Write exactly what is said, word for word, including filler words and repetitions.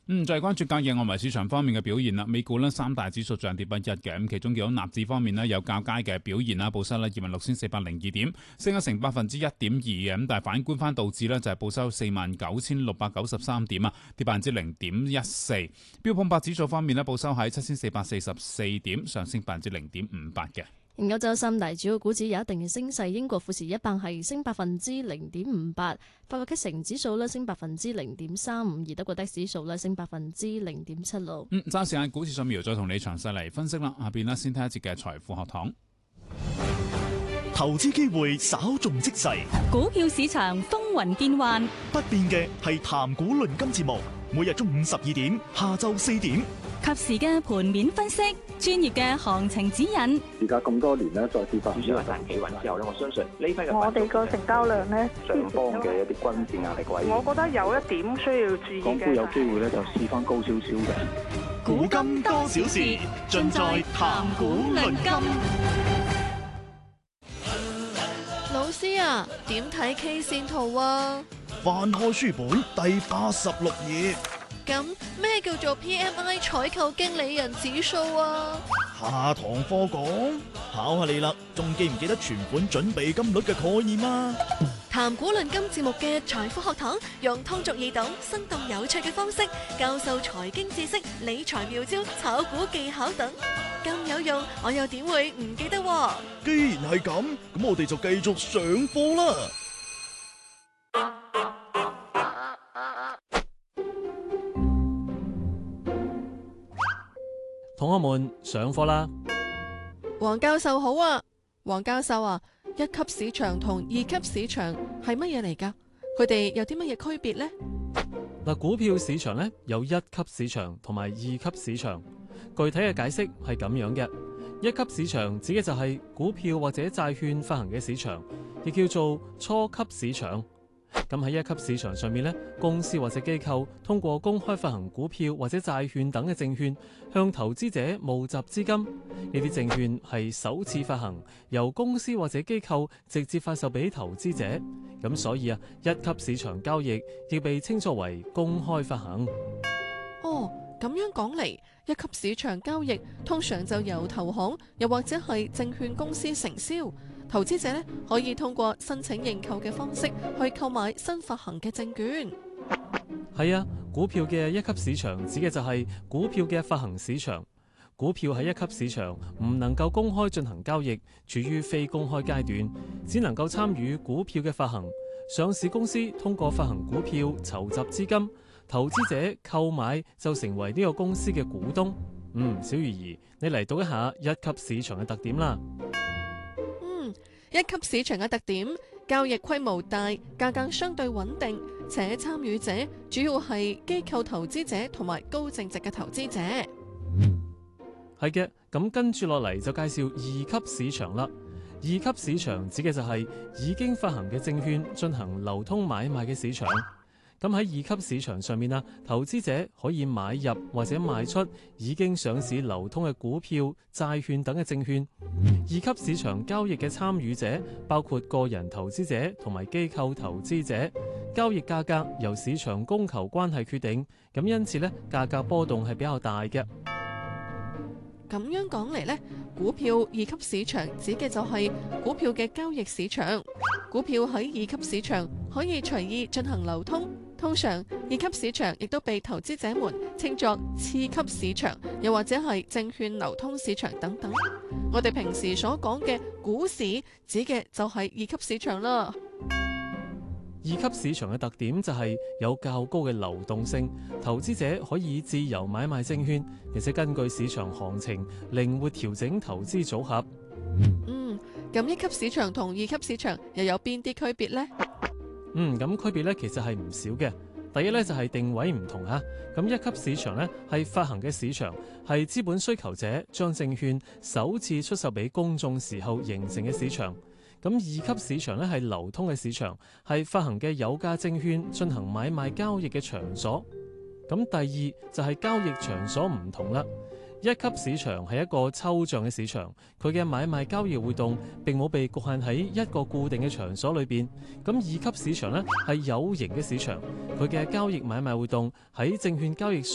嗯，再關注隔夜外圍市場方面嘅表現啦。美股呢三大指數漲跌不一嘅，咁其中見到納指方面呢有較佳嘅表現啦，報收呢二萬六千四百零二點，升咗成百分之一點二嘅。咁但係反觀翻道指呢，就係報收四萬九千六百九十三點啊，跌百分之零點一四。標普百指數方面呢，報收喺七千四百四十四點，上升百分之零點五八嘅。 歐洲三大主要股指有一定嘅升勢，英國富時一百係升百分之零點五八，法國 C A C 指數咧升百分之零點三五，而德國 D A X 指數咧升百分之零點七六。 嗯，揸時間股市上面再同你詳細嚟分析啦。下邊呢先睇一節嘅財富學堂。 投資機會稍縱即逝， 股票市場風雲變幻， 不變嘅係談股論金節目，每日中午十二點，下晝四點， 及時嘅盤面分析，專業嘅行情指引。 而家咁多年咧，再跌翻， 主要係彈企穩之後咧，我相信呢批嘅我哋個成交量咧， 上方嘅一啲均線壓力位， 我覺得有一點需要注意嘅。 港股有機會咧，就試翻高少少嘅。 古今多少事，盡在談股論金。 老師啊，點睇 K 線圖啊？ 翻開書本第八十六頁。 咁咩叫做 P M I 採購經理人指數啊？ 下堂課講，考下你啦，仲記唔記得存款準備金率嘅概念啊？ 談股論金節目嘅財富學堂，用通俗易懂、生動有趣嘅方式教授財經知識、理財妙招、炒股技巧等，咁有用，我又點會唔記得喎？ 既然係咁，咁我哋就繼續上課啦。 同學們上課啦！ 黃教授好啊，黃教授啊，一級市場同二級市場係乜嘢嚟㗎？佢哋有啲乜嘢區別呢？ 嗱，股票市場咧有一級市場同埋二級市場，具體嘅解釋係咁樣嘅：一級市場指嘅就係股票或者債券發行嘅市場，亦叫做初級市場。咁喺一級市場上面咧，公司或者機構通過公開發行股票或者債券等嘅證券，向投資者募集資金。呢啲證券係首次發行，由公司或者機構直接發售俾投資者。咁所以啊，一級市場交易亦被稱作為公開發行。 哦，咁樣講嚟，一級市場交易通常就由投行又或者係證券公司承銷。投資者咧可以通過申請認購嘅方式去購買新發行嘅證券。 係啊，股票嘅一級市場指嘅就係股票嘅發行市場。股票喺一級市場唔能夠公開進行交易，處於非公開階段，只能夠參與股票嘅發行。上市公司通過發行股票籌集資金，投資者購買就成為呢個公司嘅股東。嗯，小魚兒，你嚟讀一下一級市場嘅特點啦。 一級市場嘅特點，交易規模大，價格相對穩定，且參與者主要係機構投資者同埋高淨值嘅投資者。 係嘅，咁跟住落嚟就介紹二級市場啦。二級市場指嘅就係已經發行嘅證券進行流通買賣嘅市場。咁喺二級市場上面啊，投資者可以買入或者賣出已經上市流通嘅股票、債券等嘅證券。二級市場交易嘅參與者包括個人投資者同埋機構投資者，交易價格由市場供求關係決定，咁因此咧價格波動係比較大嘅。 咁樣講嚟呢，股票二級市場指嘅就係股票嘅交易市場。股票喺二級市場可以隨意進行流通，通常二級市場亦都被投資者們稱作次級市場，又或者係證券流通市場等等。我哋平時所講嘅股市指嘅就係二級市場啦。 二級市場嘅特點就係有較高嘅流動性，投資者可以自由買賣證券，而且根據市場行情靈活調整投資組合。 嗯，咁一級市場同二級市場又有邊啲區別呢？ 嗯，咁區別咧其實係唔少嘅。第一咧就係定位唔同嚇，咁一級市場咧係發行嘅市場，係資本需求者將證券首次出售俾公眾時候形成嘅市場。咁二級市場咧係流通嘅市場，係發行嘅有價證券進行買賣交易嘅場所。咁第二就係交易場所唔同啦。一級市場係一個抽象嘅市場，佢嘅買賣交易活動並冇被局限喺一個固定嘅場所裏邊。咁二級市場咧係有形嘅市場，佢嘅交易買賣活動喺證券交易